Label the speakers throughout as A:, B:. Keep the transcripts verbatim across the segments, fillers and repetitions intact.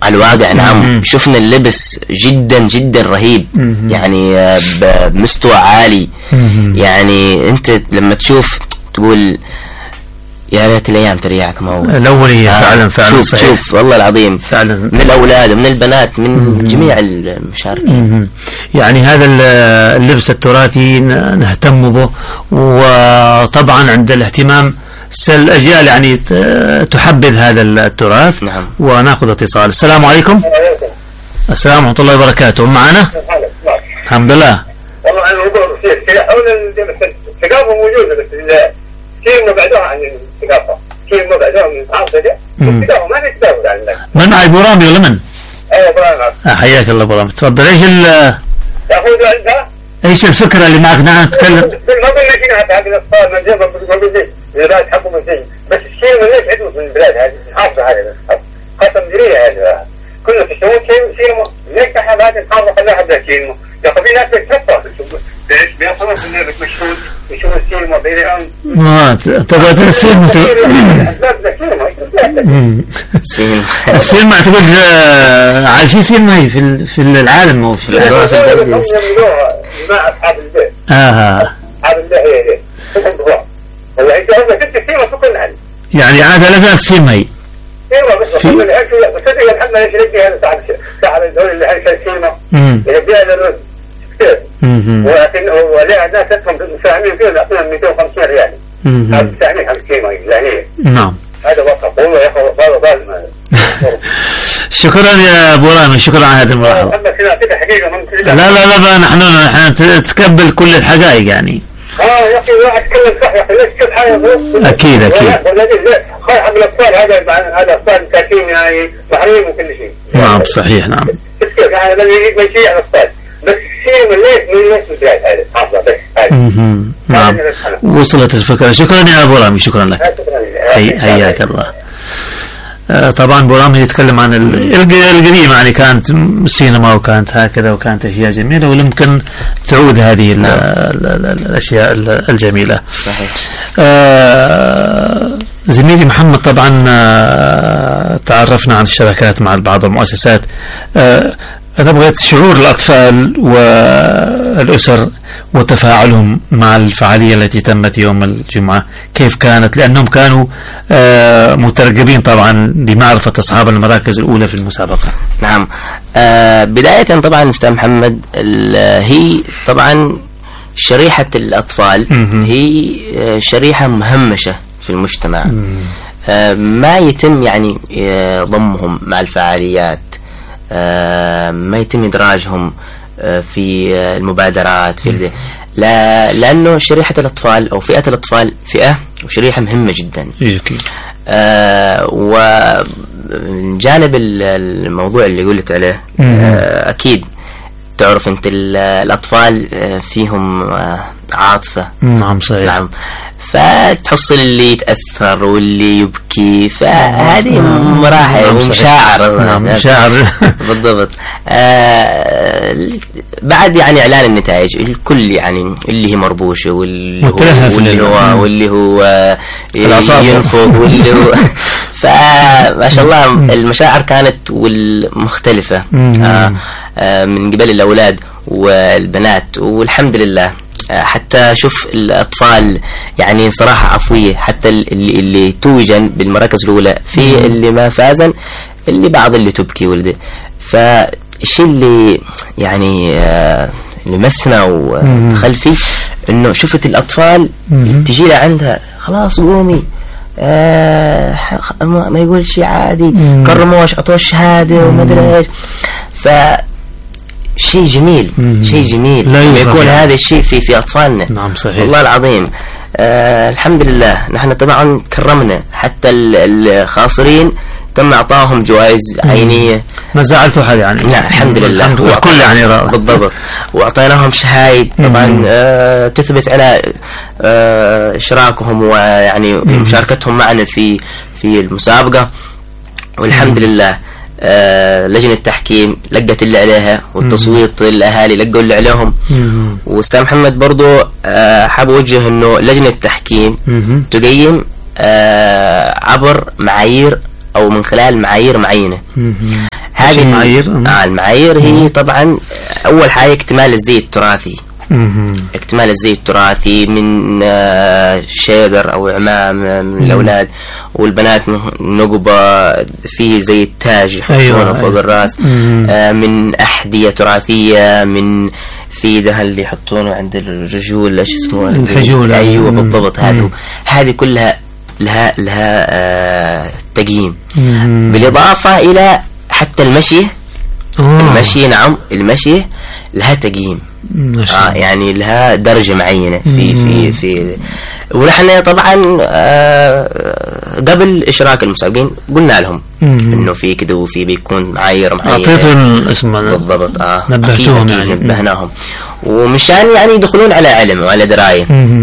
A: على الواقع. نعم شفنا اللبس جدا جدا رهيب يعني بمستوى عالي. يعني انت لما تشوف تقول يا ريت الايام ترجعك ما هو
B: الاوليه. آه فعلا فعلا
A: شوف
B: صحيح.
A: شوف والله العظيم
B: فعلا
A: من الاولاد ومن البنات من مم. جميع المشاركين.
B: يعني هذا اللبس التراثي نهتم به، وطبعا عند الاهتمام الأجيال يعني تحبذ هذا التراث.
A: نعم.
B: وناخذ اتصال. السلام عليكم. السلام ورحمة الله وبركاته. معنا؟ الحمد لله.
C: والله أنا موضوع الثقافة موجودة بس كثير ما بعدوها عن الثقافة، كثير ما بعدوها من الثقافة دي. الثقافة ما نتداول عن الناس.
B: من معي برامي ولا من؟
C: أيوة برامي.
B: حياك الله برامي. تفضل. إيش ال
C: يأخذوا عندها؟
B: إيش الفكرة اللي معك نحن نتكلم؟
C: ما قلنا كنا حق الأطفال ما جاب ما قلنا البلاد حقهم زي بس الشيء ما ليش عدوا في البلاد هذه الحافظة هذه خاصة مديرية هذه كله تسوون شيء سينما ليش احنا هذه الحافظة خلاها بلا سينما يا أخي في ناس بتتفق ليش بيصلوا في الناس مشهور يشوفوا السينما بيريان
B: ما تبغى السينما السينما تقول على شيء سينما هي في في العالم أو في
C: العالم في البلد ما أصحاب البيت
B: آه
C: أصحاب الله هي والله إنت هذا كنت سينما في كل عالم
B: يعني عادة لازم سينما هي
C: ايوه بس في بس تدري الحمد لله يشركني هذا ساعه ساعه الدوري اللي هاي السينما يبيع للرز كثير ولكن ولا ناس تفهم مساهمين فيه يعطيهم مئتين وخمسين ريال هذا مساهمين على السينما يعني.
B: نعم
C: هذا وقف والله يا اخي هذا ظالم هذا.
B: شكرا يا ابو رامي شكرا على هذه الملاحظه. لا لا لا نحن نحن نتقبل كل الحقائق يعني.
C: اه يا اخي الواحد يتكلم صح يا اخي ليش كل حاجه
B: اكيد اكيد
C: خايف حق الاطفال هذا هذا اطفال مساكين يعني محرومين من كل شيء.
B: نعم صحيح نعم.
C: كيف يعني لما يجيك ما يشيع الاطفال بس الشيء من ليش من ليش بدايه هذا حافظه بس
B: نعم وصلت الفكره. شكرا يا ابو رامي شكرا لك. حياك الله. طبعا برامج يتكلم عن القديمة يعني كانت سينما وكانت هكذا وكانت أشياء جميلة ويمكن تعود هذه ال ال الأشياء الجميلة.
A: صحيح.
B: آه زميلي محمد طبعا آه تعرفنا عن الشراكات مع بعض المؤسسات. آه أنا بغيت شعور الأطفال والأسر وتفاعلهم مع الفعالية التي تمت يوم الجمعة كيف كانت لأنهم كانوا آه مترقبين طبعا لمعرفة أصحاب المراكز الأولى في المسابقة.
A: نعم. آه بداية طبعا أستاذ محمد هي طبعا شريحة الأطفال هي شريحة مهمشة في المجتمع. آه ما يتم يعني آه ضمهم مع الفعاليات آه ما يتم إدراجهم آه في آه المبادرات في لا لأنه شريحة الأطفال أو فئة الأطفال فئة وشريحة مهمة جدا. آه وجانب الموضوع اللي قلت عليه آه أكيد تعرف أنت الأطفال فيهم آه عاطفة.
B: نعم صحيح.
A: نعم فتحصل اللي يتأثر واللي يبكي فهذه مراحل ومشاعر.
B: نعم مشاعر
A: بالضبط. آه بعد يعني إعلان النتائج الكل يعني اللي هي مربوشة واللي هو واللي هو واللي هو ينفق واللي هو فما شاء الله المشاعر كانت والمختلفة آه آه من قبل الأولاد والبنات والحمد لله. حتى شوف الأطفال يعني صراحة عفوية حتى اللي, اللي توجن بالمراكز الأولى في اللي ما فازن اللي بعض اللي تبكي ولده. فالشيء اللي يعني آه اللي مسنا ودخل فيه إنه شفت الأطفال تجي لها عندها خلاص قومي آه ما يقول شيء عادي كرموش عطوش شهادة وما أدري إيش. ف شيء جميل شيء جميل لما يكون هذا الشيء في في أطفالنا.
B: نعم صحيح.
A: والله العظيم آه الحمد لله نحن طبعا كرمنا حتى الخاسرين تم إعطاهم جوائز عينية
B: ما زعلتوا حد يعني.
A: لا الحمد لله
B: الكل يعني
A: بالضبط وأعطيناهم شهايد طبعا آه تثبت على آه إشراكهم ويعني مشاركتهم معنا في في المسابقة والحمد لله. آه لجنة التحكيم لقت اللي عليها والتصويت الأهالي لقوا اللي عليهم. والأستاذ محمد برضو آه حاب أوجه إنه لجنة التحكيم تقيم آه عبر معايير أو من خلال معايير معينة. هذه المعايير آه المعايير هي طبعا أول حاجة اكتمال الزي التراثي. اكتمال الزي التراثي من شيدر أو عمام من الأولاد، والبنات نقبة فيه زي التاج يحطونه أيوة فوق أيوة. الرأس. من أحذية تراثية، من في ده اللي يحطونه عند الرجول ايش اسمه
B: الحجول.
A: أيوة بالضبط. هذه هذه كلها لها لها آه تقييم. بالإضافة إلى حتى المشي. أوه. المشي نعم المشي لها تقييم. آه يعني لها درجة معينة في في في ونحن طبعا آه قبل إشراك المسابقين قلنا لهم إنه في كده وفي بيكون معايير معينة.
B: أعطيتهم اسمه
A: بالضبط. آه
B: نبهتهم يعني
A: نبهناهم ومشان يعني يدخلون على علم وعلى دراية.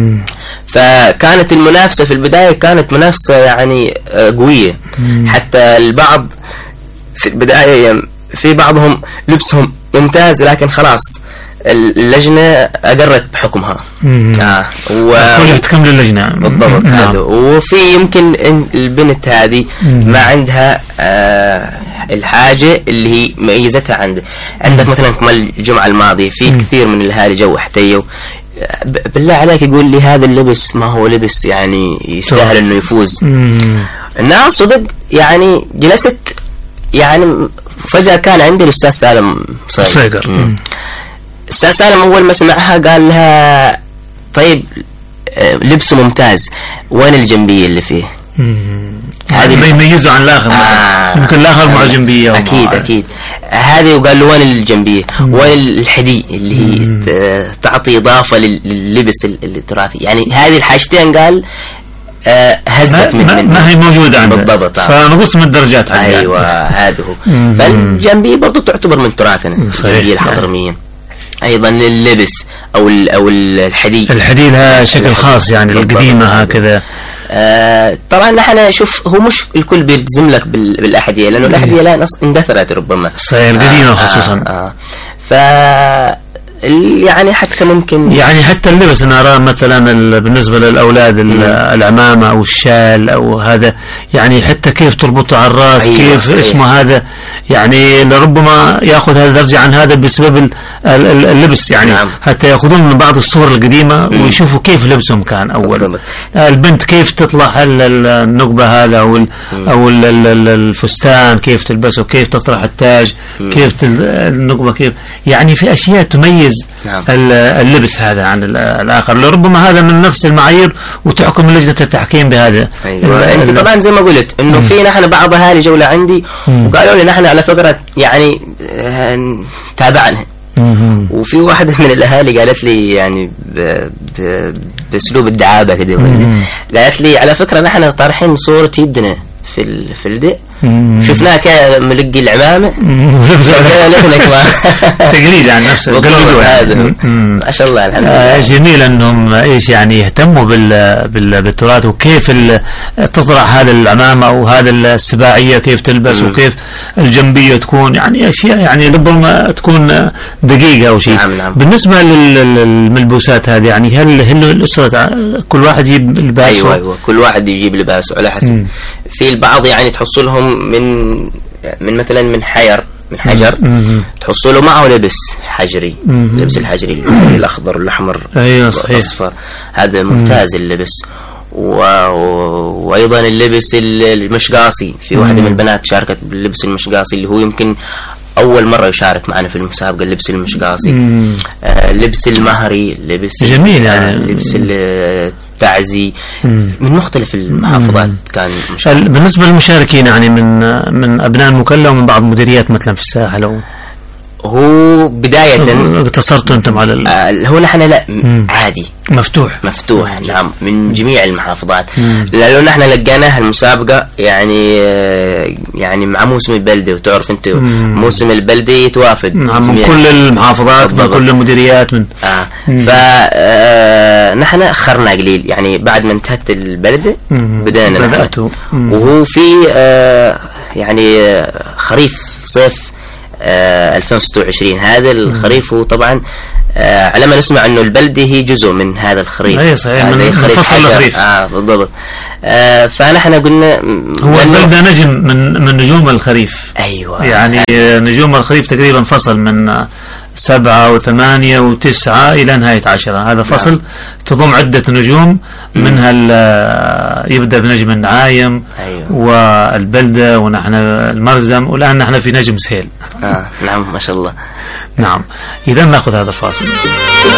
A: فكانت المنافسة في البداية كانت منافسة يعني قوية. حتى البعض في البداية في بعضهم لبسهم ممتاز، لكن خلاص اللجنة أقرت بحكمها.
B: آه و تكمل اللجنة
A: بالضبط. هذا وفي يمكن البنت هذه ما عندها آه الحاجة اللي هي ميزتها عند عندك مثلا كما الجمعة الماضية في مم. كثير من الأهالي جو احتيوا بالله عليك يقول لي هذا اللبس ما هو لبس يعني يستاهل انه يفوز. الناس صدق يعني جلست يعني فجأة كان عندي الأستاذ سالم
B: صيقر.
A: الأستاذ سالم أول ما سمعها قال لها طيب لبسه ممتاز وين الجنبية اللي فيه؟
B: هذه ما يميزه عن الآخر. آه يمكن الآخر مع جنبية
A: أكيد أكيد هذه. وقال له وين الجنبية وين الحدي اللي هي تعطي إضافة لللبس التراثي. يعني هذه الحاجتين قال آه هزت من, من
B: ما هي موجودة عنده
A: بالضبط.
B: فنقص من الدرجات.
A: أيوة هذا هو. فالجنبية برضو تعتبر من تراثنا الجنبية الحضرمية. أيضا اللبس أو أو الحديد
B: الحديد لها شكل خاص يعني القديمة هكذا.
A: آه طبعا نحن شوف هو مش الكل بيلتزم لك بالأحذية لأنه الأحذية لا اندثرت ربما
B: صحيح القديمة آه خصوصا.
A: آه آه ف يعني حتى ممكن
B: يعني حتى اللبس أنا أرى مثلا بالنسبة للأولاد العمامة أو الشال أو هذا يعني حتى كيف تربطه على الرأس. أيوة كيف صحيح. اسمه هذا يعني لربما يأخذ هذا درجة عن هذا بسبب اللبس يعني. نعم. حتى يأخذون من بعض الصور القديمة مم. ويشوفوا كيف لبسهم كان أول. بالضبط. البنت كيف تطلع النقبة هذا أو ال أو ال الفستان كيف تلبسه كيف تطرح التاج مم. كيف النقبة كيف يعني في أشياء تميز نعم. اللبس هذا عن الآخر. لربما هذا من نفس المعايير وتحكم لجنة التحكيم بهذا.
A: أيوة. أنت طبعا زي ما قلت إنه في نحن بعض أهالي جولة عندي مم. وقالوا لي نحن على فكرة يعني تابعنا. وفي واحدة من الأهالي قالت لي يعني بأسلوب الدعابة كده قالت لي على فكرة نحن طارحين صورة يدنا في في الدق شفناها كده ملقي العمامة
B: تقليد عن نفسه
A: ما شاء الله الحمد لله.
B: جميل أنهم إيش يعني يهتموا بال بالتراث وكيف تطرح هذا العمامة أو هذا السباعية كيف تلبس وكيف الجنبية تكون يعني أشياء يعني ربما تكون دقيقة أو شيء.
A: نعم نعم.
B: بالنسبة للملبوسات هذه يعني هل هل الأسرة كل واحد يجيب لباسه؟
A: أيوة أيوة كل واحد يجيب لباسه على حسب. مم. في البعض يعني تحصلهم من من مثلا من حجر من حجر تحصله معه لبس حجري. مم. لبس الحجري الأخضر والأحمر
B: أيوة
A: والأصفر هذا ممتاز اللبس. و... وأيضا اللبس المشقاصي في واحدة من البنات شاركت باللبس المشقاصي اللي هو يمكن أول مرة يشارك معنا في المسابقة اللبس المشقاصي. آه لبس المهري لبس
B: جميل يعني
A: آه لبس التعزي من مختلف المحافظات. مم. كان
B: مشارك. بالنسبة للمشاركين يعني من من أبناء المكلا ومن بعض مديريات مثلا في الساحل أو
A: هو بداية
B: اقتصرتوا أنتم على ال...
A: آه هو نحن لا مم. عادي
B: مفتوح
A: مفتوح مم. نعم من جميع المحافظات. لأنه نحن لقيناها المسابقة يعني يعني مع موسم البلدة وتعرف أنت مم. موسم البلدة يتوافد
B: نعم من كل المحافظات من كل المديريات من
A: آه. فنحن أخرنا قليل يعني بعد ما انتهت البلدة بدأنا
B: بدأتوا
A: وهو في آه يعني خريف صيف آه ألفين وستة وعشرين هذا الخريف هو طبعا آه على ما نسمع أنه البلدة هي جزء من هذا الخريف.
B: أي صحيح، من فصل الخريف.
A: آه بالضبط. آه فنحن قلنا
B: هو البلدة نجم من من نجوم الخريف.
A: أيوة
B: يعني آه نجوم الخريف تقريبا فصل من سبعة وثمانية وتسعة إلى نهاية عشرة. هذا فصل نعم. تضم عدة نجوم، منها يبدأ بنجم النعايم.
A: أيوة.
B: والبلدة ونحن المرزم، والآن نحن في نجم سهيل.
A: آه نعم ما شاء الله.
B: نعم، إذا نأخذ هذا الفاصل.